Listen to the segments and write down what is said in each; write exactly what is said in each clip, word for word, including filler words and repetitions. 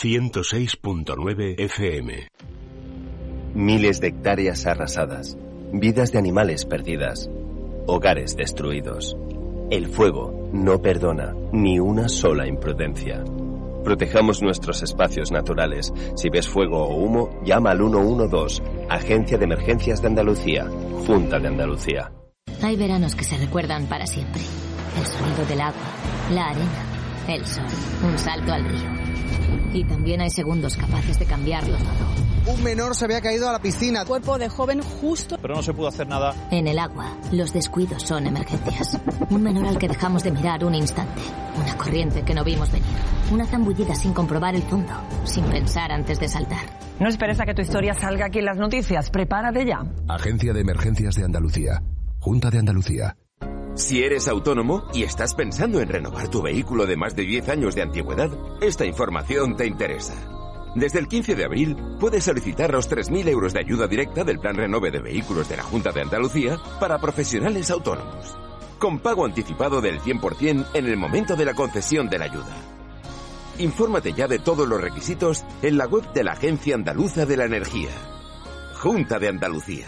ciento seis punto nueve F M. Miles de hectáreas arrasadas, vidas de animales perdidas, hogares destruidos. El fuego no perdona ni una sola imprudencia. Protejamos nuestros espacios naturales. Si ves fuego o humo, llama al uno uno dos, Agencia de Emergencias de Andalucía, Junta de Andalucía. Hay veranos que se recuerdan para siempre. El sonido del agua, la arena, el sol, un salto al río. Y también hay segundos capaces de cambiarlo todo. Un menor se había caído a la piscina. Cuerpo de joven justo. Pero no se pudo hacer nada. En el agua, los descuidos son emergencias. Un menor al que dejamos de mirar un instante. Una corriente que no vimos venir. Una zambullida sin comprobar el fondo. Sin pensar antes de saltar. No esperes a que tu historia salga aquí en las noticias. Prepárate ya. Agencia de Emergencias de Andalucía. Junta de Andalucía. Si eres autónomo y estás pensando en renovar tu vehículo de más de diez años de antigüedad, esta información te interesa. Desde el quince de abril puedes solicitar los tres mil euros de ayuda directa del Plan Renove de Vehículos de la Junta de Andalucía para profesionales autónomos, con pago anticipado del cien por ciento en el momento de la concesión de la ayuda. Infórmate ya de todos los requisitos en la web de la Agencia Andaluza de la Energía. Junta de Andalucía.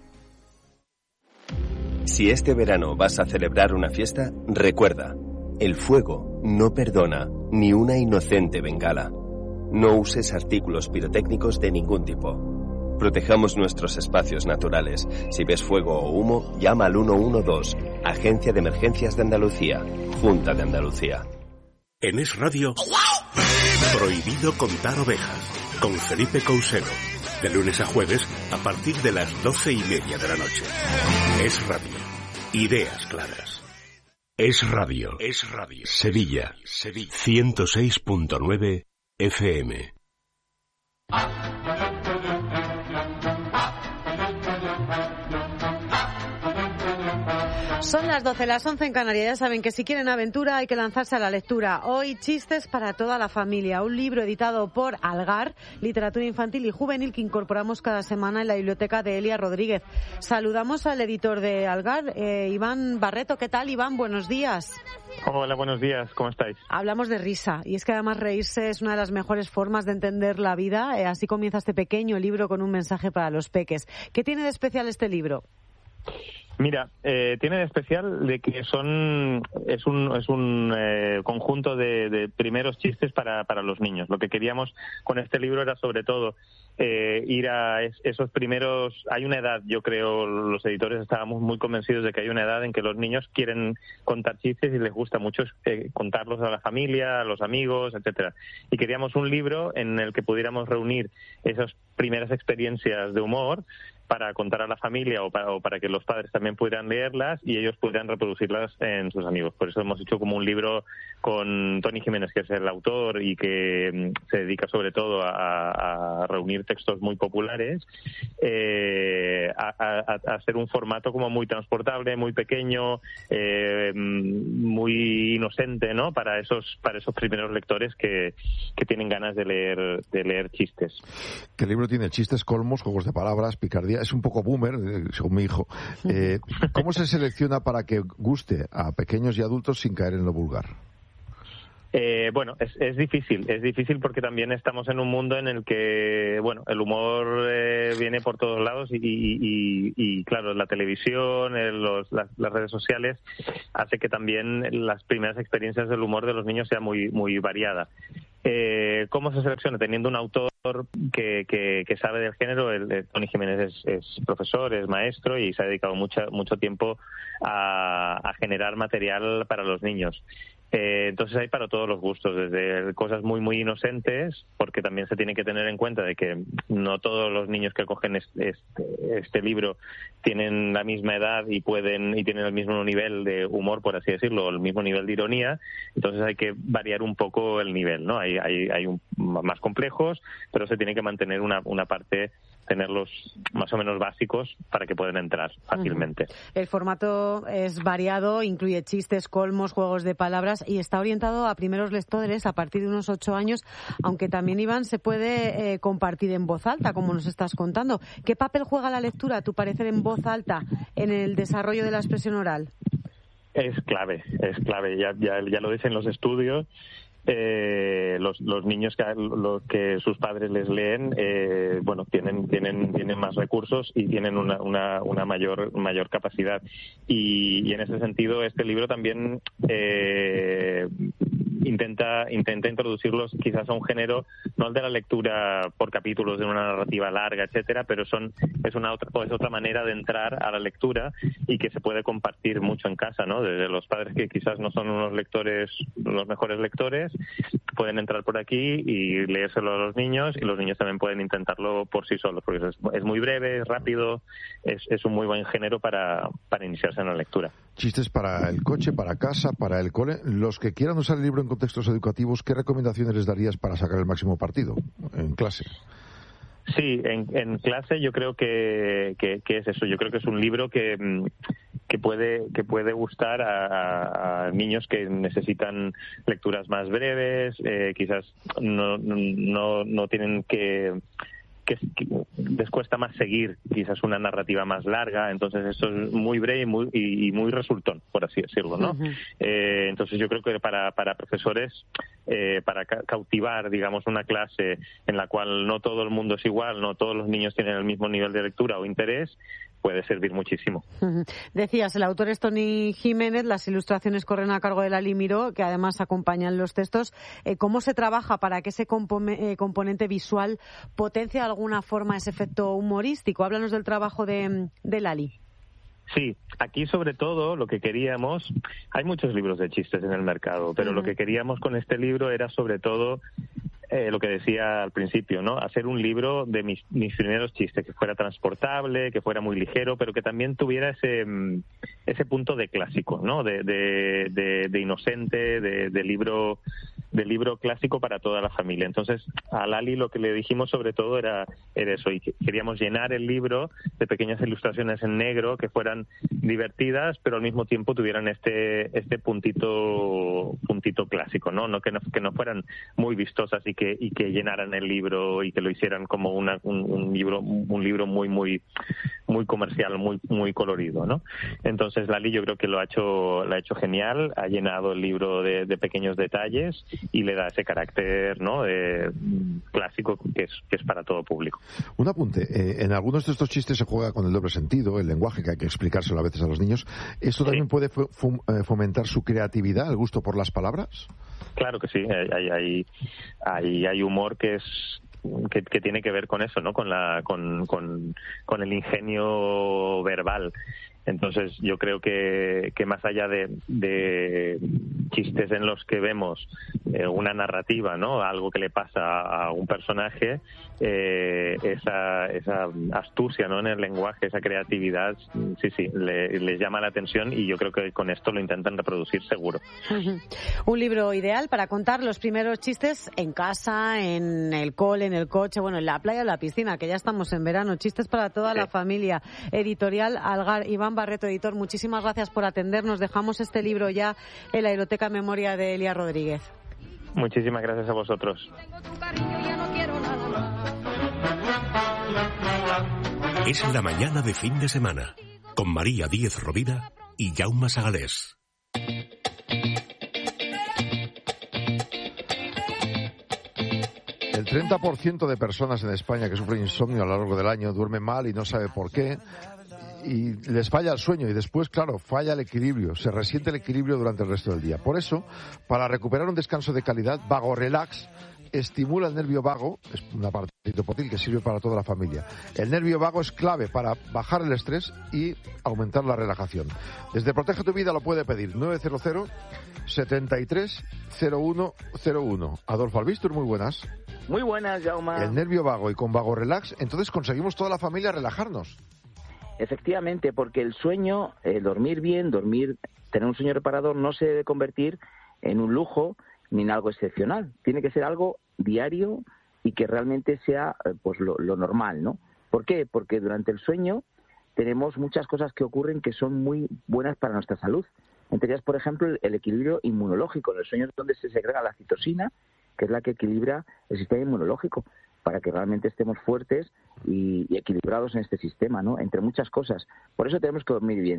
Si este verano vas a celebrar una fiesta, recuerda, el fuego no perdona ni una inocente bengala. No uses artículos pirotécnicos de ningún tipo. Protejamos nuestros espacios naturales. Si ves fuego o humo, llama al uno uno dos, Agencia de Emergencias de Andalucía, Junta de Andalucía. En Es Radio, Prohibido contar ovejas, con Felipe Couselo. De lunes a jueves, a partir de las doce y media de la noche. Es Radio. Ideas claras. Es Radio. Es Radio. Sevilla. Sevilla. ciento seis punto nueve F M. Son las doce, las once en Canarias. Ya saben que si quieren aventura hay que lanzarse a la lectura. Hoy, Chistes para toda la familia, un libro editado por Algar, literatura infantil y juvenil que incorporamos cada semana en la biblioteca de Elia Rodríguez. Saludamos al editor de Algar, eh, Iván Barreto. ¿Qué tal, Iván? Buenos días. Hola, buenos días. ¿Cómo estáis? Hablamos de risa, y es que además reírse es una de las mejores formas de entender la vida. Eh, así comienza este pequeño libro con un mensaje para los peques. ¿Qué tiene de especial este libro? Mira, eh, tiene de especial de que son es un es un eh, conjunto de, de primeros chistes para para los niños. Lo que queríamos con este libro era sobre todo eh, ir a es, esos primeros. Hay una edad, yo creo, los editores estábamos muy convencidos de que hay una edad en que los niños quieren contar chistes y les gusta mucho eh, contarlos a la familia, a los amigos, etcétera. Y queríamos un libro en el que pudiéramos reunir esas primeras experiencias de humor para contar a la familia o para, o para que los padres también pudieran leerlas y ellos pudieran reproducirlas en sus amigos. Por eso hemos hecho como un libro con Tony Jiménez, que es el autor y que se dedica sobre todo a, a reunir textos muy populares, eh, a, a, a hacer un formato como muy transportable, muy pequeño, eh, muy inocente, ¿no? Para esos para esos primeros lectores que, que tienen ganas de leer de leer chistes. Que el libro tiene chistes, colmos, juegos de palabras, picardía. Es un poco boomer, según mi hijo. Eh, ¿Cómo se selecciona para que guste a pequeños y adultos sin caer en lo vulgar? Eh, bueno, es, es difícil, es difícil porque también estamos en un mundo en el que, bueno, el humor eh, viene por todos lados y, y, y, y claro, la televisión, eh, los, las, las redes sociales hace que también las primeras experiencias del humor de los niños sea muy, muy variada. Eh, ¿Cómo se selecciona? Teniendo un autor que, que, que sabe del género. El, el Tony Jiménez es, es profesor, es maestro y se ha dedicado mucho, mucho tiempo a, a generar material para los niños. Eh, entonces hay para todos los gustos, desde cosas muy muy inocentes, porque también se tiene que tener en cuenta de que no todos los niños que cogen este, este, este libro tienen la misma edad y pueden y tienen el mismo nivel de humor, por así decirlo, o el mismo nivel de ironía. Entonces hay que variar un poco el nivel, ¿no? Hay hay, hay un, más complejos, pero se tiene que mantener una una parte, tenerlos más o menos básicos para que puedan entrar fácilmente. Uh-huh. El formato es variado, incluye chistes, colmos, juegos de palabras y está orientado a primeros lectores a partir de unos ocho años, aunque también, Iván, se puede eh, compartir en voz alta, como nos estás contando. ¿Qué papel juega la lectura, a tu parecer, en voz alta en el desarrollo de la expresión oral? Es clave, es clave. Ya, ya, ya lo dicen los estudios. Eh, eh, los, los niños que, los que sus padres les leen, eh, bueno, tienen, tienen, tienen más recursos y tienen una, una, una mayor, mayor capacidad. Y, y en ese sentido, este libro también eh, intenta, intenta introducirlos quizás a un género, no el de la lectura por capítulos de una narrativa larga, etcétera, pero son, es una otra, es otra manera de entrar a la lectura y que se puede compartir mucho en casa, ¿no? Desde los padres que quizás no son unos lectores, los mejores lectores, pueden entrar por aquí y leérselo a los niños, y los niños también pueden intentarlo por sí solos, porque es, es muy breve, es rápido, es, es un muy buen género para, para iniciarse en la lectura. Chistes para el coche, para casa, para el cole. Los que quieran usar el libro en contextos educativos, ¿qué recomendaciones les darías para sacar el máximo partido en clase? Sí, en, en clase yo creo que, que, que es eso. Yo creo que es un libro que, que puede que puede gustar a, a niños que necesitan lecturas más breves, eh, quizás no, no, no tienen que... Que, que les cuesta más seguir quizás una narrativa más larga, entonces esto es muy breve y muy, y, y muy resultón, por así decirlo, ¿no? Uh-huh. Eh, entonces yo creo que para, para profesores, eh, para ca- cautivar, digamos, una clase en la cual no todo el mundo es igual, no todos los niños tienen el mismo nivel de lectura o interés, puede servir muchísimo. Uh-huh. Decías, el autor es Toni Jiménez, las ilustraciones corren a cargo de Lali Miró, que además acompañan los textos. Eh, ¿Cómo se trabaja para que ese compo- eh, componente visual potencie de alguna forma ese efecto humorístico? Háblanos del trabajo de, de Lali. Sí, aquí sobre todo lo que queríamos, hay muchos libros de chistes en el mercado, pero uh-huh. lo que queríamos con este libro era sobre todo eh, lo que decía al principio, ¿no? Hacer un libro de mis, mis primeros chistes, que fuera transportable, que fuera muy ligero, pero que también tuviera ese ese punto de clásico, ¿no? De, de, de, de inocente, de, de libro de libro clásico para toda la familia. Entonces, a Lali lo que le dijimos sobre todo era, era eso, y queríamos llenar el libro de pequeñas ilustraciones en negro que fueran divertidas, pero al mismo tiempo tuvieran este este puntito puntito clásico, ¿no? No que no, que no fueran muy vistosas y que y que llenaran el libro y que lo hicieran como una, un, un libro un libro muy muy muy comercial, muy muy colorido, ¿no? Entonces Lali yo creo que lo ha hecho lo ha hecho genial, ha llenado el libro de, de pequeños detalles y le da ese carácter, ¿no? Eh, clásico que es que es para todo público. Un apunte, eh, en algunos de estos chistes se juega con el doble sentido, el lenguaje, que hay que explicárselo a veces a los niños. ¿Esto también sí. puede fom- eh, fomentar su creatividad, el gusto por las palabras? Claro que sí, hay hay hay, hay humor que es Que, que tiene que ver con eso, ¿no? Con la con, con, con el ingenio verbal. Entonces yo creo que, que más allá de, de chistes en los que vemos eh, una narrativa, ¿no? Algo que le pasa a un personaje, eh, esa, esa astucia, ¿no? En el lenguaje, esa creatividad, sí, sí, le, les llama la atención y yo creo que con esto lo intentan reproducir seguro. Uh-huh. Un libro ideal para contar los primeros chistes en casa, en el cole, en el coche, bueno, en la playa, en la piscina, que ya estamos en verano. Chistes para toda sí. la familia. Editorial Algar. Iván Barreto, editor, muchísimas gracias por atendernos. Dejamos este libro ya en la Biblioteca Memoria de Elia Rodríguez. Muchísimas gracias a vosotros. Es la mañana de fin de semana, con María Díez Rovira y Jaume Sagalés. El treinta por ciento de personas en España que sufren insomnio a lo largo del año duermen mal y no sabe por qué. Y les falla el sueño y después, claro, falla el equilibrio, se resiente el equilibrio durante el resto del día. Por eso, para recuperar un descanso de calidad, Vago Relax estimula el nervio vago, es una parte portátil que sirve para toda la familia. El nervio vago es clave para bajar el estrés y aumentar la relajación. Desde Protege tu Vida lo puede pedir nueve cero cero, setenta y tres, cero uno cero uno. Adolfo Albistur, muy buenas. Muy buenas, Jaume. El nervio vago y con Vago Relax, entonces conseguimos toda la familia relajarnos. Efectivamente, porque el sueño, el dormir bien, dormir, tener un sueño reparador no se debe convertir en un lujo ni en algo excepcional. Tiene que ser algo diario y que realmente sea pues lo, lo normal, ¿no? ¿Por qué? Porque durante el sueño tenemos muchas cosas que ocurren que son muy buenas para nuestra salud. Entre ellas, por ejemplo, el, el equilibrio inmunológico. En el sueño es donde se segrega la citosina, que es la que equilibra el sistema inmunológico, para que realmente estemos fuertes y, y equilibrados en este sistema, ¿no? Entre muchas cosas. Por eso tenemos que dormir bien.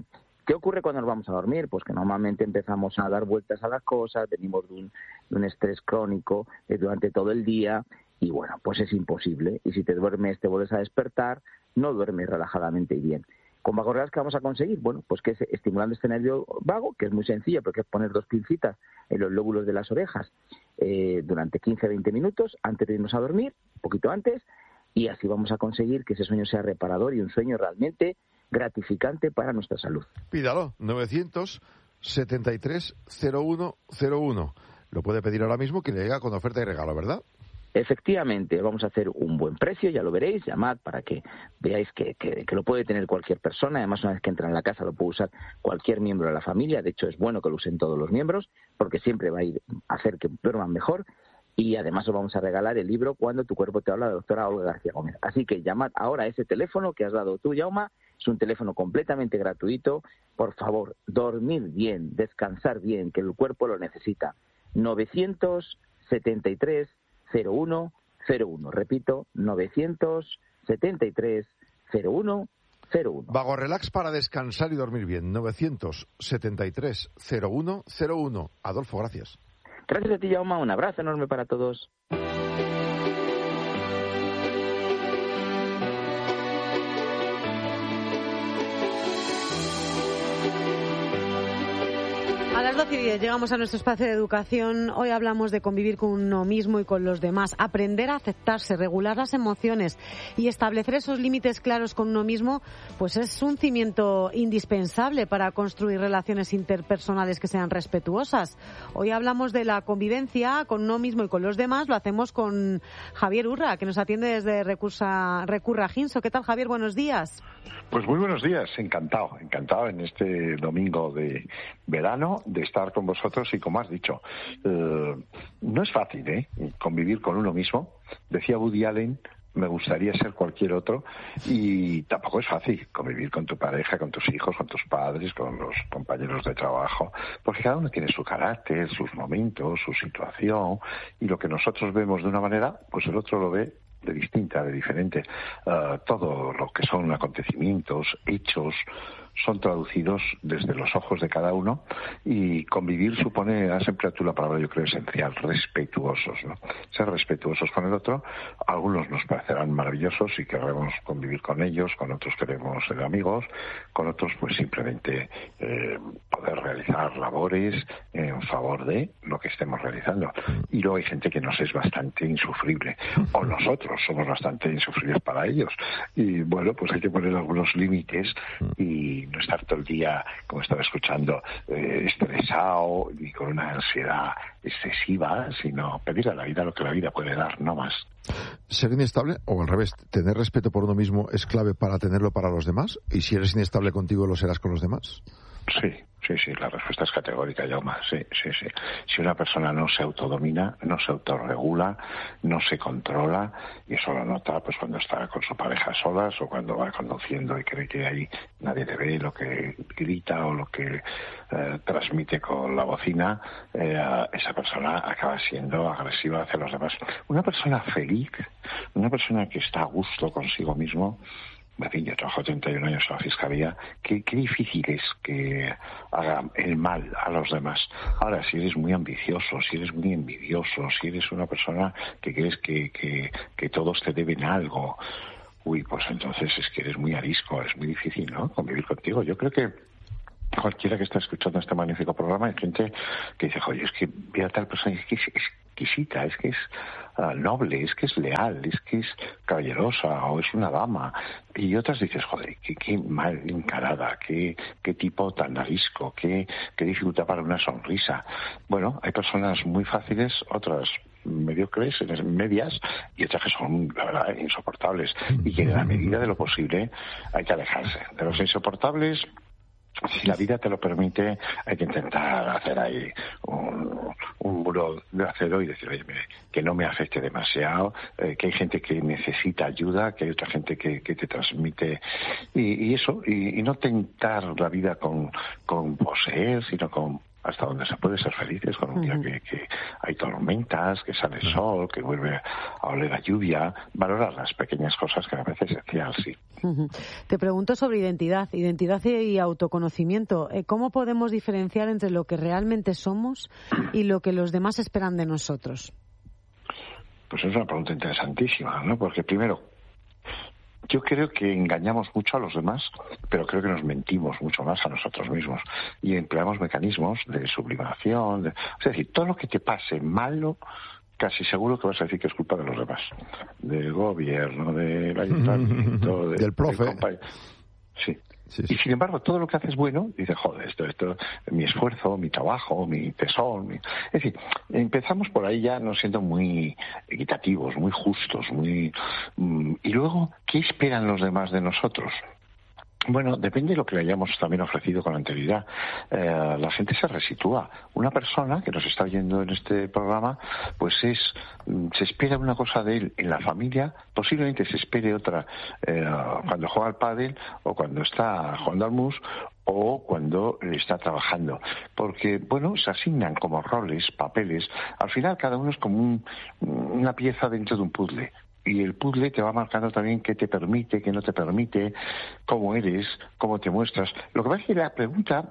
¿Qué ocurre cuando nos vamos a dormir? Pues que normalmente empezamos a dar vueltas a las cosas, venimos de un, de un estrés crónico eh, durante todo el día y bueno, pues es imposible. Y si te duermes, te vuelves a despertar, no duermes relajadamente y bien. ¿Con Vago Relax qué vamos a conseguir? Bueno, pues que es estimulando este nervio vago, que es muy sencillo, porque es poner dos pincitas en los lóbulos de las orejas eh, durante quince a veinte minutos antes de irnos a dormir, un poquito antes, y así vamos a conseguir que ese sueño sea reparador y un sueño realmente gratificante para nuestra salud. Pídalo, novecientos setenta y tres cero uno cero uno. Lo puede pedir ahora mismo, que le llega con oferta y regalo, ¿verdad? Efectivamente, vamos a hacer un buen precio, ya lo veréis, llamad para que veáis que, que, que lo puede tener cualquier persona, además una vez que entra en la casa lo puede usar cualquier miembro de la familia, de hecho es bueno que lo usen todos los miembros, porque siempre va a ir a hacer que duerman mejor, y además os vamos a regalar el libro Cuando tu cuerpo te habla, de la doctora Olga García Gómez. Así que llamad ahora a ese teléfono que has dado tú, Jaume, es un teléfono completamente gratuito, por favor, dormir bien, descansar bien, que el cuerpo lo necesita, novecientos setenta y tres cero uno cero uno, repito, novecientos setenta y tres cero uno cero uno. Vago Relax para descansar y dormir bien, novecientos setenta y tres cero uno cero uno. Adolfo, gracias. Gracias a ti, Jaume, un abrazo enorme para todos. A las doce y diez llegamos a nuestro espacio de educación. Hoy hablamos de convivir con uno mismo y con los demás. Aprender a aceptarse, regular las emociones y establecer esos límites claros con uno mismo, pues es un cimiento indispensable para construir relaciones interpersonales que sean respetuosas. Hoy hablamos de la convivencia con uno mismo y con los demás. Lo hacemos con Javier Urra, que nos atiende desde Recursa, Recurra Ginso. ¿Qué tal, Javier? Buenos días. Pues muy buenos días. Encantado, encantado en este domingo de verano de estar con vosotros y, como has dicho, eh, no es fácil, ¿eh? Convivir con uno mismo. Decía Woody Allen, me gustaría ser cualquier otro, y tampoco es fácil convivir con tu pareja, con tus hijos, con tus padres, con los compañeros de trabajo, porque cada uno tiene su carácter, sus momentos, su situación, y lo que nosotros vemos de una manera, pues el otro lo ve de distinta, de diferente. Uh, todo lo que son acontecimientos, hechos, son traducidos desde los ojos de cada uno, y convivir supone, has empleado tú la palabra, yo creo, esencial, respetuosos, ¿no? Ser respetuosos con el otro. Algunos nos parecerán maravillosos y querremos convivir con ellos, con otros queremos ser amigos, con otros pues simplemente eh, poder realizar labores en favor de lo que estemos realizando. Y luego hay gente que nos es bastante insufrible, o nosotros somos bastante insufribles para ellos, y bueno, pues hay que poner algunos límites y no estar todo el día, como estaba escuchando, eh, estresado y con una ansiedad excesiva, sino pedir a la vida lo que la vida puede dar, no más. ¿Ser inestable, o al revés, tener respeto por uno mismo es clave para tenerlo para los demás? ¿Y si eres inestable contigo, lo serás con los demás? Sí, sí, sí, la respuesta es categórica, Jaume, sí, sí, sí. Si una persona no se autodomina, no se autorregula, no se controla, y eso lo nota pues cuando está con su pareja solas o cuando va conduciendo y cree que ahí nadie le ve lo que grita o lo que eh, transmite con la bocina, eh, esa persona acaba siendo agresiva hacia los demás. Una persona feliz, una persona que está a gusto consigo mismo. En fin, yo trabajo treinta y un años en la Fiscalía. Qué, qué difícil es que haga el mal a los demás. Ahora, si eres muy ambicioso, si eres muy envidioso, si eres una persona que crees que, que, que todos te deben algo, uy, pues entonces es que eres muy arisco, es muy difícil, ¿no?, convivir contigo. Yo creo que cualquiera que está escuchando este magnífico programa, hay gente que dice, oye, es que ve a tal persona, es que es exquisita, es que es uh, noble, es que es leal, es que es caballerosa, o es una dama. Y otras dices, joder, qué, qué mal encarada, qué, qué tipo tan arisco, qué, qué dificultad para una sonrisa. Bueno, hay personas muy fáciles, otras mediocres, medias, y otras que son, la verdad, insoportables. Y que en la medida de lo posible hay que alejarse. De los insoportables, si la vida te lo permite, hay que intentar hacer ahí un, un muro de acero y decir, oye, mire, que no me afecte demasiado, eh, que hay gente que necesita ayuda, que hay otra gente que, que te transmite, y, y eso, y, y no tentar la vida con, con poseer, sino con hasta donde se puede ser felices con un día que, que hay tormentas, que sale el sol, que vuelve a oler a lluvia, valorar las pequeñas cosas que me parece esencial, sí. Uh-huh. Te pregunto sobre identidad, identidad y autoconocimiento. ¿Cómo podemos diferenciar entre lo que realmente somos y lo que los demás esperan de nosotros? Pues es una pregunta interesantísima, ¿no? Porque primero, yo creo que engañamos mucho a los demás, pero creo que nos mentimos mucho más a nosotros mismos y empleamos mecanismos de sublimación, de, es decir, todo lo que te pase malo, casi seguro que vas a decir que es culpa de los demás, del gobierno, del ayuntamiento, de, del profe. Del compa- sí. Sí, sí. Y sin embargo, todo lo que haces bueno, dices, joder, esto, esto, mi esfuerzo, mi trabajo, mi tesón. Mi... Es decir, empezamos por ahí ya no siendo muy equitativos, muy justos, muy. Y luego, ¿qué esperan los demás de nosotros? Bueno, depende de lo que le hayamos también ofrecido con anterioridad. Eh, la gente se resitúa. Una persona que nos está oyendo en este programa, pues es se espera una cosa de él en la familia, posiblemente se espere otra eh, cuando juega al pádel o cuando está jugando al mus o cuando está trabajando. Porque, bueno, se asignan como roles, papeles. Al final cada uno es como un, una pieza dentro de un puzzle. Y el puzzle te va marcando también qué te permite, qué no te permite, cómo eres, cómo te muestras. Lo que pasa es que la pregunta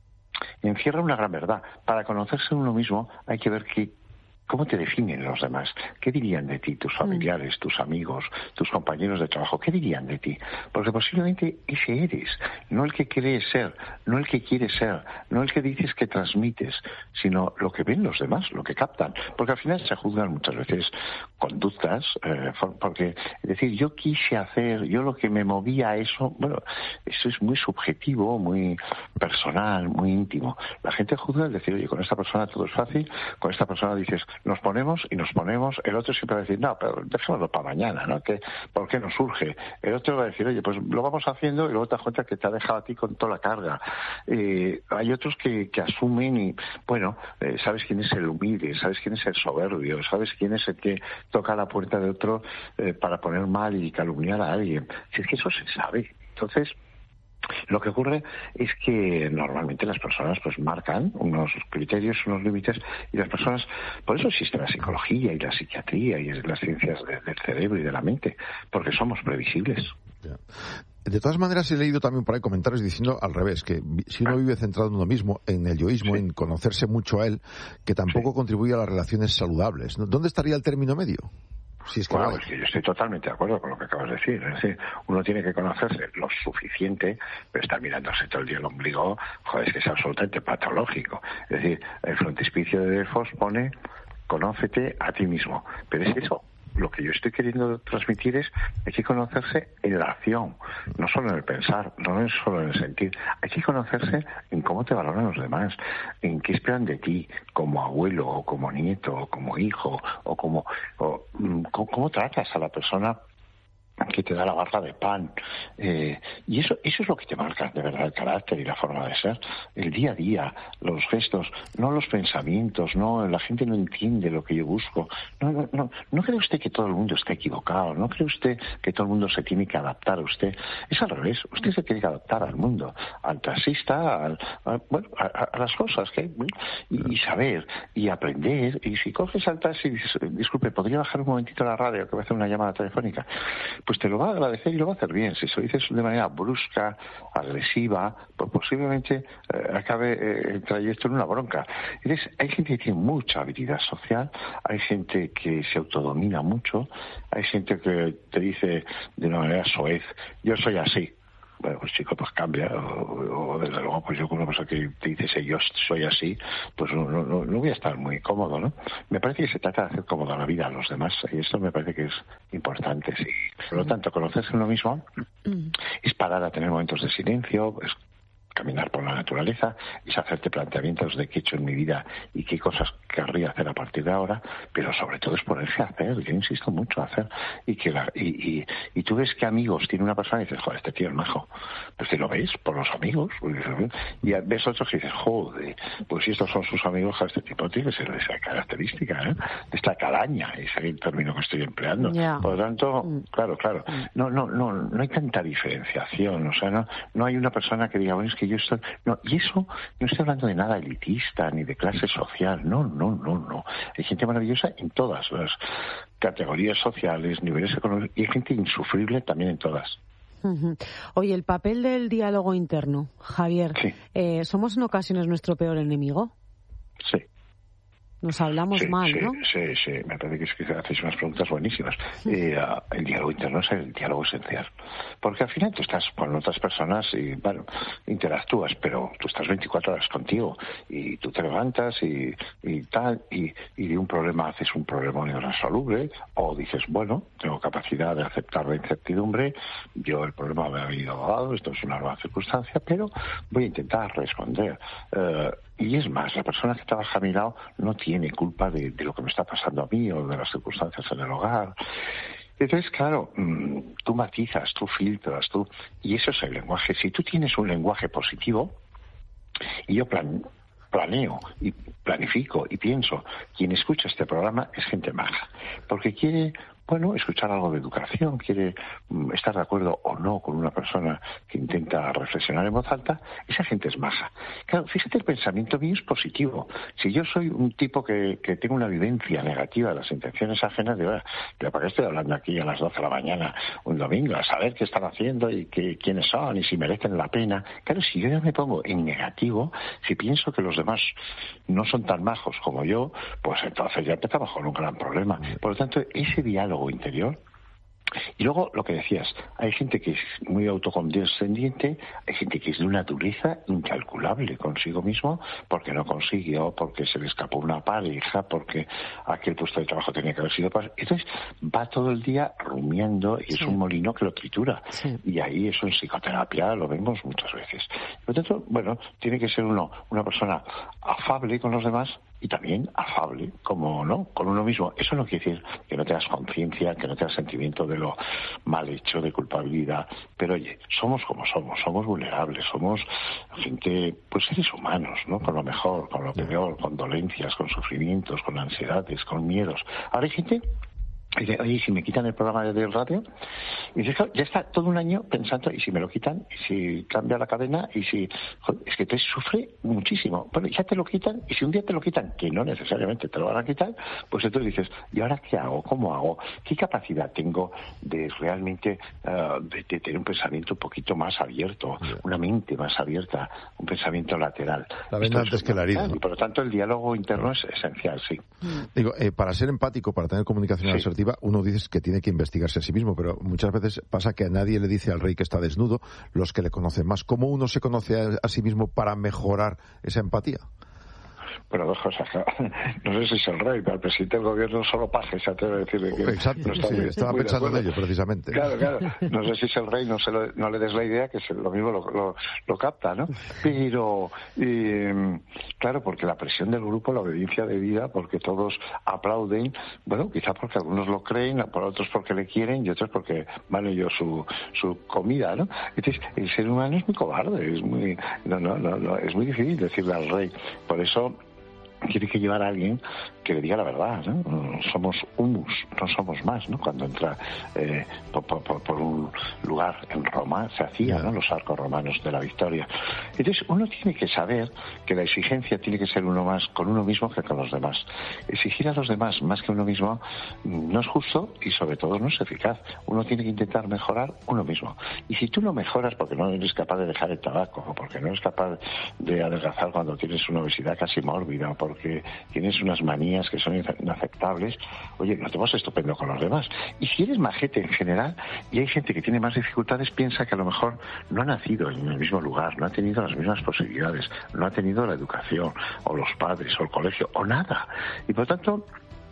encierra una gran verdad. Para conocerse uno mismo hay que ver qué, cómo te definen los demás. ¿Qué dirían de ti tus familiares, tus amigos, tus compañeros de trabajo? ¿Qué dirían de ti? Porque posiblemente ese eres, no el que crees ser, no el que quieres ser, no el que dices que transmites, sino lo que ven los demás, lo que captan. Porque al final se juzgan muchas veces conductas, eh, porque, es decir, yo quise hacer, yo lo que me movía a eso, bueno, eso es muy subjetivo, muy personal, muy íntimo. La gente juzga el decir, oye, con esta persona todo es fácil, con esta persona dices, nos ponemos y nos ponemos, el otro siempre va a decir, no, pero dejémoslo para mañana, ¿no? ¿Qué, ¿Por qué nos surge? El otro va a decir, oye, pues lo vamos haciendo y luego te das cuenta que te ha dejado a ti con toda la carga. Eh, hay otros que, que asumen y, bueno, eh, sabes quién es el humilde, sabes quién es el soberbio, sabes quién es el que toca la puerta de otro eh, para poner mal y calumniar a alguien. Si es que eso se sabe. Entonces, lo que ocurre es que normalmente las personas pues marcan unos criterios, unos límites, y las personas, por eso existe la psicología y la psiquiatría y las ciencias de, del cerebro y de la mente, porque somos previsibles. Yeah. De todas maneras, he leído también por ahí comentarios diciendo al revés, que si uno vive centrado en uno mismo, en el yoísmo, sí, en conocerse mucho a él, que tampoco sí contribuye a las relaciones saludables. ¿Dónde estaría el término medio? Si es que bueno, no es que yo estoy totalmente de acuerdo con lo que acabas de decir. Es decir, uno tiene que conocerse lo suficiente, pero estar mirándose todo el día el ombligo, joder, es que es absolutamente patológico. Es decir, el frontispicio de Delfos pone, conócete a ti mismo. Pero es eso. Lo que yo estoy queriendo transmitir es hay que conocerse en la acción, no solo en el pensar, no es solo en el sentir. Hay que conocerse en cómo te valoran los demás, en qué esperan de ti, como abuelo, o como nieto, o como hijo, o como o, cómo, cómo tratas a la persona que te da la barra de pan. Eh, y eso eso es lo que te marca de verdad el carácter y la forma de ser. El día a día, los gestos, no los pensamientos, no, la gente no entiende lo que yo busco. No, no, no, no cree usted que todo el mundo está equivocado, no cree usted que todo el mundo se tiene que adaptar a usted. Es al revés, usted se tiene que adaptar al mundo, al taxista, al, a, bueno, a, a las cosas que hay, y, y saber, y aprender. Y si coges al taxi y dices, disculpe, ¿podría bajar un momentito la radio que voy a hacer una llamada telefónica? Pues te lo va a agradecer y lo va a hacer bien. Si se lo dices de manera brusca, agresiva, pues posiblemente eh, acabe eh, el trayecto en una bronca. Entonces, hay gente que tiene mucha habilidad social, hay gente que se autodomina mucho, hay gente que te dice de una manera soez, yo soy así. Bueno, pues chico, pues cambia, o, o desde luego, pues yo con una persona que te dice si yo soy así, pues no, no, no voy a estar muy cómodo, ¿no? Me parece que se trata de hacer cómoda la vida a los demás, y esto me parece que es importante, sí. Por lo tanto, conocerse uno mismo es parar a tener momentos de silencio, es caminar por la naturaleza, es hacerte planteamientos de qué he hecho en mi vida y qué cosas querría hacer a partir de ahora, pero sobre todo es ponerse a hacer, yo insisto mucho a hacer, y que la, y, y, y tú ves que amigos tiene una persona y dices, joder, este tío es majo, pues te lo ves por los amigos, y ves otros que dices, joder, pues si estos son sus amigos, este tipo tiene que ser de esa característica, ¿eh? De esta calaña, ese es el término que estoy empleando. Yeah. Por lo tanto, mm. claro, claro, no, no, no, no hay tanta diferenciación, o sea, no, no hay una persona que diga, bueno, es que que yo estoy... No, y eso, no estoy hablando de nada elitista, ni de clase social, no, no, no, no. Hay gente maravillosa en todas las categorías sociales, niveles económicos, y hay gente insufrible también en todas. Uh-huh. Oye, el papel del diálogo interno, Javier, sí. eh, ¿somos en ocasiones nuestro peor enemigo? Sí. Nos hablamos sí, mal, sí, ¿no? Sí, sí, me parece que, es que hacéis unas preguntas buenísimas. Eh, el diálogo interno es el diálogo esencial. Porque al final tú estás con otras personas y, bueno, interactúas, pero tú estás veinticuatro horas contigo y tú te levantas y, y tal, y, y de un problema haces un problema irresoluble, o dices, bueno, tengo capacidad de aceptar la incertidumbre, yo el problema me ha ido dado, esto es una nueva circunstancia, pero voy a intentar responder. Eh, Y es más, la persona que trabaja a mi lado no tiene culpa de, de lo que me está pasando a mí o de las circunstancias en el hogar. Entonces, claro, tú matizas, tú filtras, tú... Y eso es el lenguaje. Si tú tienes un lenguaje positivo, y yo plan, planeo y planifico y pienso, quien escucha este programa es gente maja, porque quiere... Bueno, escuchar algo de educación, quiere mm, estar de acuerdo o no con una persona que intenta reflexionar en voz alta, esa gente es maja. Claro, fíjate, el pensamiento mío es positivo. Si yo soy un tipo que, que tengo una vivencia negativa de las intenciones ajenas, de ahora, pero ¿para qué estoy hablando aquí a las doce de la mañana un domingo? A saber qué están haciendo y qué, quiénes son y si merecen la pena. Claro, si yo ya me pongo en negativo, si pienso que los demás no son tan majos como yo, pues entonces ya empezamos con un gran problema. Por lo tanto, ese diálogo interior. Y luego lo que decías, hay gente que es muy autocondescendiente, hay gente que es de una dureza incalculable consigo mismo, porque no consiguió, porque se le escapó una pareja, porque aquel puesto de trabajo tenía que haber sido para... Entonces va todo el día rumiando y sí. Es un molino que lo tritura. Sí. Y ahí eso en psicoterapia lo vemos muchas veces. Por lo tanto, bueno, tiene que ser uno una persona afable con los demás y también afable, como no, con uno mismo. Eso no quiere decir que no tengas conciencia, que no tengas sentimiento de lo mal hecho, de culpabilidad, pero oye, somos como somos, somos vulnerables, somos gente, pues seres humanos, ¿no? Con lo mejor, con lo peor, con dolencias, con sufrimientos, con ansiedades, con miedos. Ahora hay gente... Oye, si me quitan el programa del radio, y dices, ya está todo un año pensando, y si me lo quitan, y si cambia la cadena, y si... Joder, es que te sufre muchísimo. Bueno, ya te lo quitan, y si un día te lo quitan, que no necesariamente te lo van a quitar, pues entonces dices, ¿y ahora qué hago? ¿Cómo hago? ¿Qué capacidad tengo de realmente uh, de, de tener un pensamiento un poquito más abierto, una mente más abierta, un pensamiento lateral? La venda antes que la herida, ¿no? Y por lo tanto el diálogo interno es esencial, sí. Digo, eh, para ser empático, para tener comunicación asertiva, sí. Uno dice que tiene que investigarse a sí mismo, pero muchas veces pasa que a nadie le dice al rey que está desnudo, los que le conocen más. ¿Cómo uno se conoce a, a sí mismo para mejorar esa empatía? Bueno, dos cosas. No sé si es el rey, pero el presidente del gobierno solo paje, se atreve a decirle que... Exacto, no está sí, muy, estaba muy pensando en ello, precisamente. Claro, claro. No sé si es el rey, no, se lo, no le des la idea, que se, lo mismo lo, lo, lo capta, ¿no? Pero, eh, claro, porque la presión del grupo, la obediencia de vida, porque todos aplauden, bueno, quizá porque algunos lo creen, por otros porque le quieren y otros porque van ellos su, su comida, ¿no? Entonces, el ser humano es muy cobarde, es muy... No, no, no, no es muy difícil decirle al rey. Por eso... tiene que llevar a alguien que le diga la verdad, ¿no? Somos humus, no somos más, ¿no? Cuando entra eh, por, por, por un lugar en Roma, se hacía, ¿no? Los arcos romanos de la victoria. Entonces, uno tiene que saber que la exigencia tiene que ser uno más con uno mismo que con los demás. Exigir a los demás más que uno mismo no es justo y, sobre todo, no es eficaz. Uno tiene que intentar mejorar uno mismo. Y si tú no mejoras porque no eres capaz de dejar el tabaco, o porque no eres capaz de adelgazar cuando tienes una obesidad casi mórbida, o porque tienes unas manías que son inaceptables, oye, no te vas estupendo con los demás. Y si eres majete en general, y hay gente que tiene más dificultades, piensa que a lo mejor no ha nacido en el mismo lugar, no ha tenido las mismas posibilidades, no ha tenido la educación, o los padres, o el colegio, o nada. Y por lo tanto...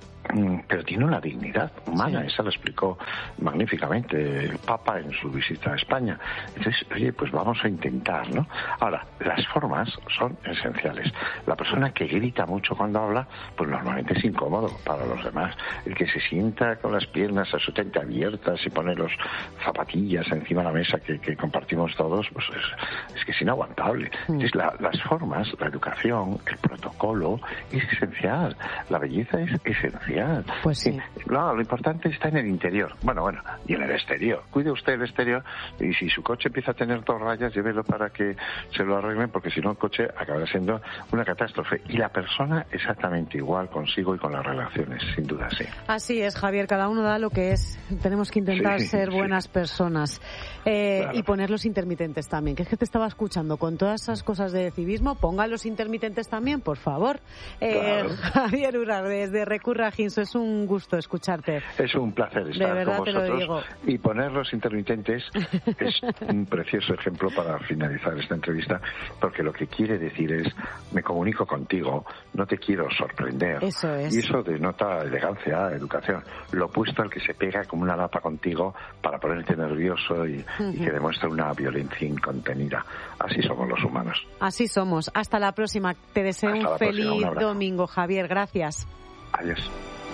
pero tiene una dignidad humana, sí. Esa lo explicó magníficamente el Papa en su visita a España. Entonces, oye, pues vamos a intentar, ¿no? Ahora, las formas son esenciales. La persona que grita mucho cuando habla, pues normalmente es incómodo para los demás. El que se sienta con las piernas absolutamente abiertas y pone los zapatillas encima de la mesa que, que compartimos todos, pues es, es que es inaguantable. Entonces, la, las formas, la educación, el protocolo, es esencial. La belleza es esencial. velocidad. Pues sí. No, lo importante está en el interior. Bueno, bueno, y en el exterior. Cuide usted el exterior y si su coche empieza a tener dos rayas, llévelo para que se lo arreglen, porque si no el coche acabará siendo una catástrofe. Y la persona exactamente igual consigo y con las relaciones, sin duda, sí. Así es, Javier, cada uno da lo que es. Tenemos que intentar sí, ser sí. buenas personas. Eh, claro. Y poner los intermitentes también, que es que te estaba escuchando con todas esas cosas de civismo, ponga los intermitentes también, por favor. Eh, claro. Javier Urar, desde Recurra Ginso, es un gusto escucharte. Es un placer estar de verdad con te lo vosotros. digo. Y poner los intermitentes es un precioso ejemplo para finalizar esta entrevista, porque lo que quiere decir es, me comunico contigo, no te quiero sorprender. Eso es. Y eso denota elegancia, educación. Lo opuesto al que se pega como una lapa contigo para ponerte nervioso y, uh-huh. y que demuestra una violencia incontenida. Así somos los humanos. Así somos. Hasta la próxima. Te deseo Hasta un feliz próxima, un domingo, Javier. Gracias. Adiós.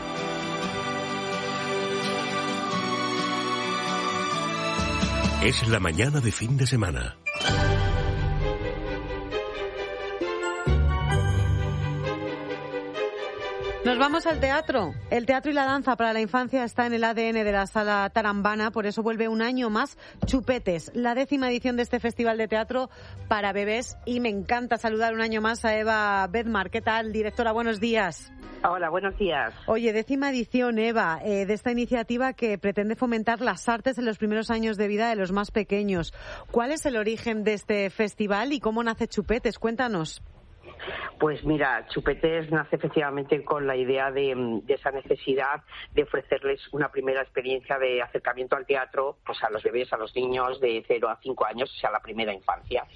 Es la mañana de fin de semana. Nos vamos al teatro. El teatro y la danza para la infancia está en el A D N de la Sala Tarambana, por eso vuelve un año más Chupetes, la décima edición de este festival de teatro para bebés. Y me encanta saludar un año más a Eva Bedmar. ¿Qué tal, directora? Buenos días. Hola, buenos días. Oye, décima edición, Eva, eh, de esta iniciativa que pretende fomentar las artes en los primeros años de vida de los más pequeños. ¿Cuál es el origen de este festival y cómo nace Chupetes? Cuéntanos. Pues mira, Chupetes nace efectivamente con la idea de, de esa necesidad de ofrecerles una primera experiencia de acercamiento al teatro, pues a los bebés, a los niños de cero a cinco años, o sea, la primera infancia.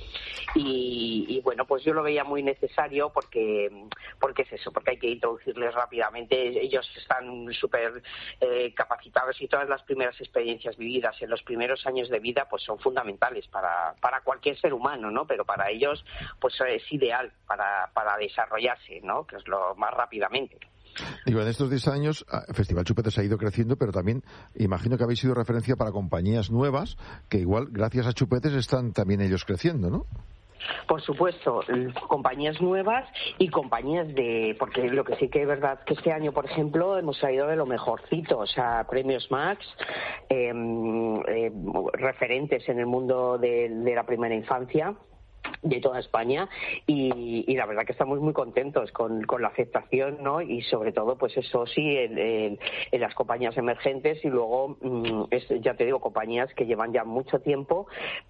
Y, y bueno, pues yo lo veía muy necesario porque, porque es eso, porque hay que introducirles rápidamente. Ellos están súper eh, capacitados y todas las primeras experiencias vividas en los primeros años de vida pues son fundamentales para, para cualquier ser humano, ¿no? Pero para ellos pues es ideal para para desarrollarse, ¿no? Que es lo más rápidamente. Digo, en estos diez años, el Festival Chupetes ha ido creciendo, pero también imagino que habéis sido referencia para compañías nuevas, que igual, gracias a Chupetes, están también ellos creciendo, ¿no? Por supuesto, compañías nuevas y compañías de... Porque lo que sí que es verdad que este año, por ejemplo, hemos traído de lo mejorcito, o sea, premios Max, eh, eh, referentes en el mundo de, de la primera infancia de toda España y, y la verdad que estamos muy contentos con, con la aceptación, ¿no? Y sobre todo, pues eso sí, en, en, en las compañías emergentes y luego, mmm, es, ya te digo, compañías que llevan ya mucho tiempo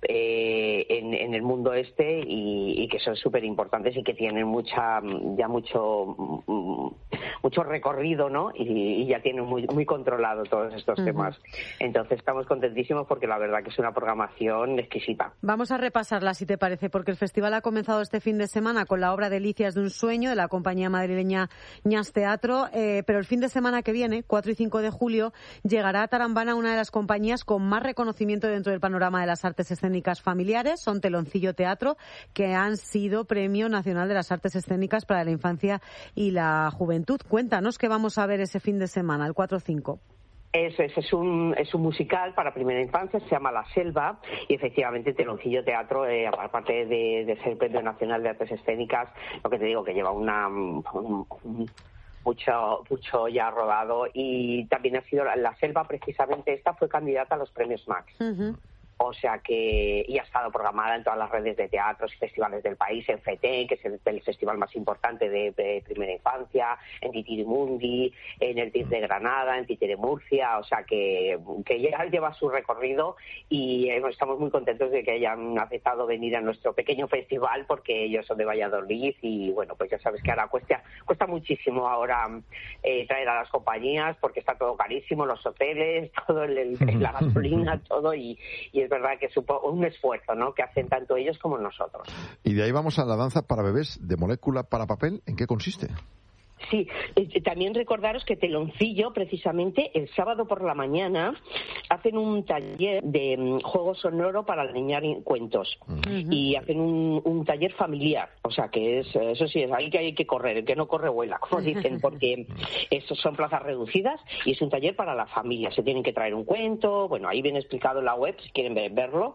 eh, en, en el mundo este y, y que son súper importantes y que tienen mucha ya mucho mmm, mucho recorrido, ¿no? Y, y ya tienen muy, muy controlado todos estos uh-huh. temas. Entonces estamos contentísimos porque la verdad que es una programación exquisita. Vamos a repasarla, si te parece, porque el festival ha comenzado este fin de semana con la obra Delicias de un sueño de la compañía madrileña Ñas Teatro, eh, pero el fin de semana que viene, cuatro y cinco de julio, llegará a Tarambana una de las compañías con más reconocimiento dentro del panorama de las artes escénicas familiares, son Teloncillo Teatro, que han sido Premio Nacional de las Artes Escénicas para la Infancia y la Juventud. Cuéntanos qué vamos a ver ese fin de semana, el cuatro cinco. Eso es, es un, es un musical para primera infancia, se llama La Selva y efectivamente Teloncillo Teatro, eh, aparte de, de ser Premio Nacional de Artes Escénicas, lo que te digo que lleva una... Un, un, mucho mucho ya rodado y también ha sido La, la Selva, precisamente esta fue candidata a los premios Max. Uh-huh. O sea que, y ha estado programada en todas las redes de teatros y festivales del país, en FETEN, que es el, el festival más importante de, de primera infancia, en Titirimundi, en el T I F de Granada, en Títere Murcia, o sea que, que ya lleva su recorrido y eh, estamos muy contentos de que hayan aceptado venir a nuestro pequeño festival porque ellos son de Valladolid y bueno, pues ya sabes que ahora cuesta, cuesta muchísimo ahora eh, traer a las compañías porque está todo carísimo, los hoteles, todo el, el, la gasolina, todo y, y es verdad que es un esfuerzo, ¿no?, que hacen tanto ellos como nosotros. Y de ahí vamos a la danza para bebés de molécula para papel. ¿En qué consiste? Sí, eh, también recordaros que Teloncillo, precisamente, el sábado por la mañana hacen un taller de um, juego sonoro para alinear cuentos uh-huh. y hacen un, un taller familiar, o sea que es eso sí, es ahí que hay que correr, el que no corre vuela, como dicen, porque esos son plazas reducidas y es un taller para la familia, se tienen que traer un cuento, bueno, ahí viene explicado en la web si quieren ver, verlo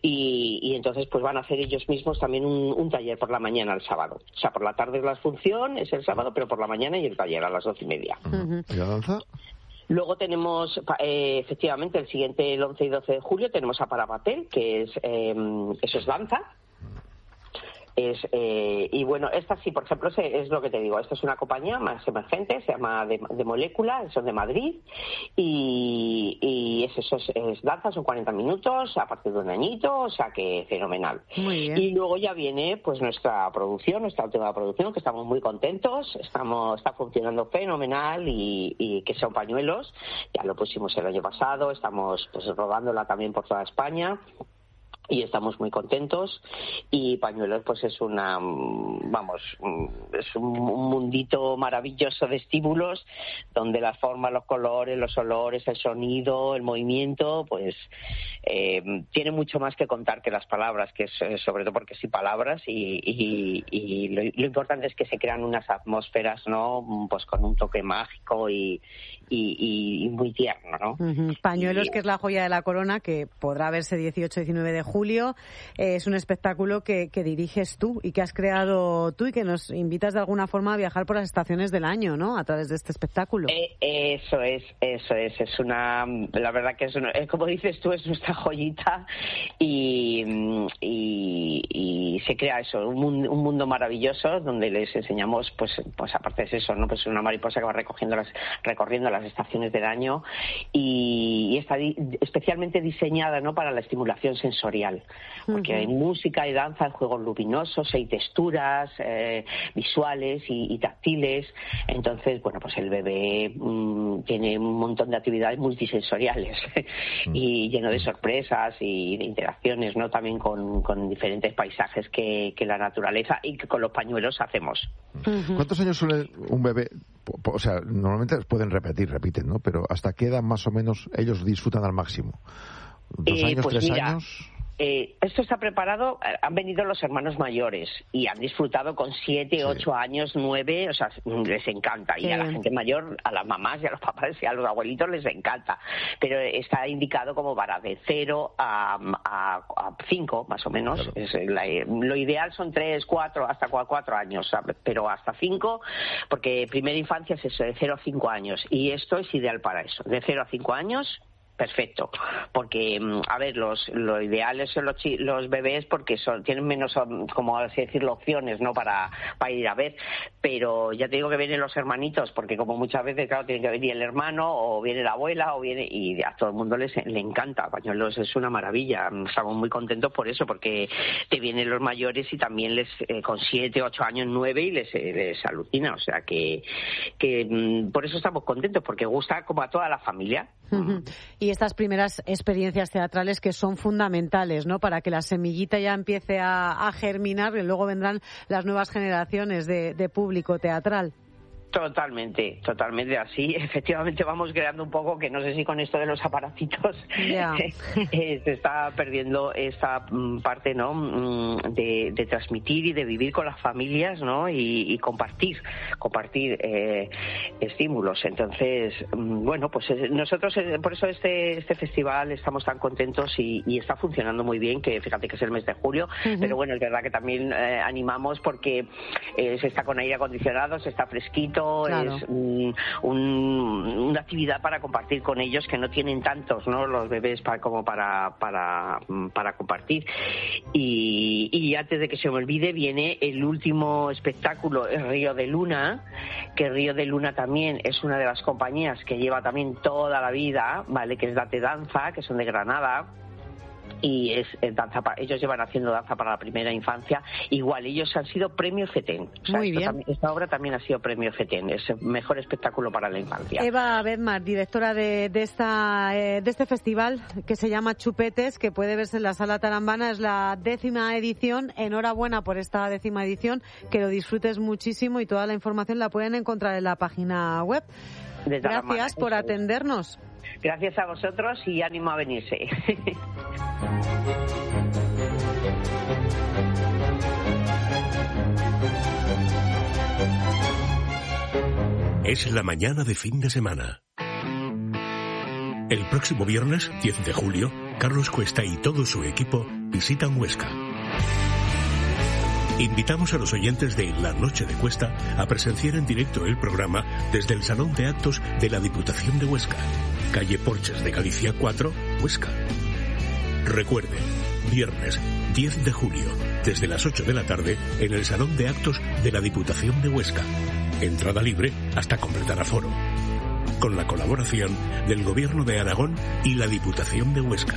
y, y entonces pues van a hacer ellos mismos también un, un taller por la mañana el sábado, o sea por la tarde es la función, es el sábado, pero por la mañana mañana y el taller a las doce y media. Uh-huh. ¿Y la danza? Luego tenemos, eh, efectivamente, el siguiente, el once y doce de julio, tenemos a Parapatel, que es eh, eso es danza. Es, eh, y bueno, esta sí, por ejemplo, es lo que te digo, esta es una compañía más emergente, se llama de, de Molécula, son de Madrid, y, y es eso, es, es danza, son cuarenta minutos, a partir de un añito, o sea que fenomenal. Muy bien. Y luego ya viene pues nuestra producción, nuestra última producción, que estamos muy contentos, estamos está funcionando fenomenal, y, y que son pañuelos, ya lo pusimos el año pasado, estamos pues rodándola también por toda España. Y estamos muy contentos, y Pañuelos pues es una, vamos, es un mundito maravilloso de estímulos, donde las formas, los colores, los olores, el sonido, el movimiento, pues eh, tiene mucho más que contar que las palabras, que es sobre todo porque sí palabras, y, y, y lo, lo importante es que se crean unas atmósferas, ¿no? Pues con un toque mágico y, y, y muy tierno, ¿no? Uh-huh. Pañuelos, y, que es la joya de la corona, que podrá verse dieciocho y diecinueve de julio. Eh, es un espectáculo que, que diriges tú y que has creado tú, y que nos invitas de alguna forma a viajar por las estaciones del año, ¿no? A través de este espectáculo. Eh, eso es, eso es, es una, la verdad que es, una, es como dices tú, es nuestra joyita, y, y, y se crea eso, un mundo, un mundo maravilloso donde les enseñamos, pues, pues aparte de eso, ¿no? Pues una mariposa que va recogiendo las, recorriendo las estaciones del año, y, y está di, especialmente diseñada, ¿no? Para la estimulación sensorial. Porque uh-huh. hay música, hay danza, hay juegos luminosos, hay texturas eh, visuales y, y táctiles. Entonces, bueno, pues el bebé mmm, tiene un montón de actividades multisensoriales uh-huh. y lleno de sorpresas y de interacciones, ¿no? También con, con diferentes paisajes que, que la naturaleza y que con los pañuelos hacemos. Uh-huh. ¿Cuántos años suele un bebé? O sea, normalmente pueden repetir, repiten, ¿no? Pero ¿hasta qué edad más o menos ellos disfrutan al máximo? ¿Dos eh, años, pues tres mira, años? Eh, esto está preparado, han venido los hermanos mayores y han disfrutado con siete, sí. ocho años, nueve, o sea, les encanta. Y sí. a la gente mayor, a las mamás y a los papás y a los abuelitos les encanta. Pero está indicado como para de cero a, a, a cinco, más o menos. Claro. Es la, lo ideal son tres, cuatro, hasta cuatro años, ¿sabes? Pero hasta cinco, porque primera infancia es eso, de cero a cinco años. Y esto es ideal para eso, de cero a cinco años. Perfecto, porque, a ver, los lo ideal son los, los bebés porque son, tienen menos, como así decirlo, opciones, ¿no? Para, para ir a ver, pero ya te digo que vienen los hermanitos, porque como muchas veces, claro, tiene que venir el hermano, o viene la abuela, o viene, y a todo el mundo les, le encanta. Pañuelos es una maravilla, estamos muy contentos por eso, porque te vienen los mayores y también les, eh, con siete, ocho años, nueve, y les, les alucina, o sea que, que por eso estamos contentos, porque gusta como a toda la familia. Uh-huh. Y estas primeras experiencias teatrales que son fundamentales, ¿no? Para que la semillita ya empiece a, a germinar, y luego vendrán las nuevas generaciones de, de público teatral. Totalmente, totalmente así. Efectivamente vamos creando un poco, que no sé si con esto de los aparatitos yeah. eh, se está perdiendo esta parte, ¿no? De, de transmitir y de vivir con las familias, ¿no? Y, y compartir, compartir eh, estímulos. Entonces, bueno, pues nosotros por eso este este festival estamos tan contentos y, y está funcionando muy bien, que fíjate que es el mes de julio, uh-huh. pero bueno, es verdad que también eh, animamos porque eh, se está con aire acondicionado, se está fresquito. Claro. Es un, un, una actividad para compartir con ellos, que no tienen tantos, ¿no? Los bebés para, como para, para, para compartir. Y, y antes de que se me olvide, viene el último espectáculo, el Río de Luna, que Río de Luna también es una de las compañías que lleva también toda la vida, ¿vale? Que es Date Danza, que son de Granada. Y es, es danza para, ellos llevan haciendo danza para la primera infancia. Igual, ellos han sido premio FETEN. O sea, Muy bien. También, esta obra también ha sido premio FETEN. Es el mejor espectáculo para la infancia. Eva Bedmar, directora de, de, esta, eh, de este festival que se llama Chupetes, que puede verse en la Sala Tarambana. Es la décima edición. Enhorabuena por esta décima edición. Que lo disfrutes muchísimo, y toda la información la pueden encontrar en la página web. Desde Gracias por atendernos. Gracias a vosotros y ánimo a venirse. Es la mañana de fin de semana. El próximo viernes, diez de julio, Carlos Cuesta y todo su equipo visitan Huesca. Invitamos a los oyentes de La Noche de Cuesta a presenciar en directo el programa desde el Salón de Actos de la Diputación de Huesca, calle Porches de Galicia cuatro, Huesca. Recuerde, viernes diez de julio, desde las ocho de la tarde, en el Salón de Actos de la Diputación de Huesca. Entrada libre hasta completar aforo. Con la colaboración del Gobierno de Aragón y la Diputación de Huesca.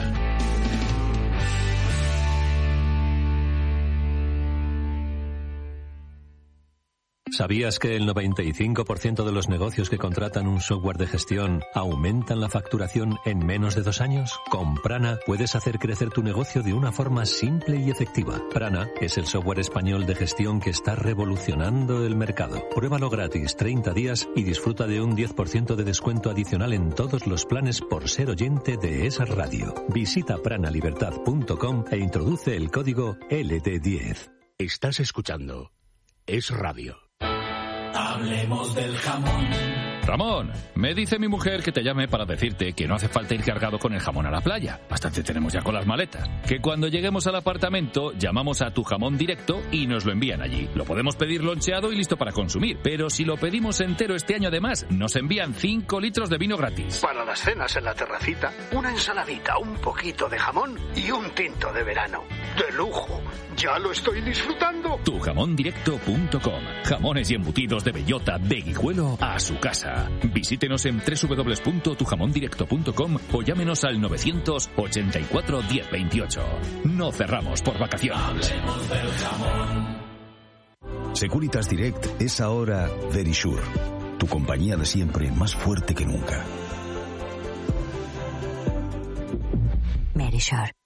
¿Sabías que el noventa y cinco por ciento de los negocios que contratan un software de gestión aumentan la facturación en menos de dos años? Con Prana puedes hacer crecer tu negocio de una forma simple y efectiva. Prana es el software español de gestión que está revolucionando el mercado. Pruébalo gratis treinta días y disfruta de un diez por ciento de descuento adicional en todos los planes por ser oyente de esa radio. Visita prana libertad punto com e introduce el código L D diez. Estás escuchando Es Radio. Hablemos del jamón. Ramón, me dice mi mujer que te llame para decirte que no hace falta ir cargado con el jamón a la playa. Bastante tenemos ya con las maletas. Que cuando lleguemos al apartamento llamamos a Tu Jamón Directo y nos lo envían allí. Lo podemos pedir loncheado y listo para consumir. Pero si lo pedimos entero este año además, nos envían cinco litros de vino gratis. Para las cenas en la terracita, una ensaladita, un poquito de jamón y un tinto de verano. ¡De lujo! ¡Ya lo estoy disfrutando! tu jamón directo punto com. Jamones y embutidos de bellota, de Guijuelo a su casa. Visítenos en doble u doble u doble u punto tu jamón directo punto com o llámenos al novecientos ochenta y cuatro diez veintiocho. No cerramos por vacaciones. Hablemos del jamón. Securitas Direct es ahora Verisure, tu compañía de siempre más fuerte que nunca. Verisure.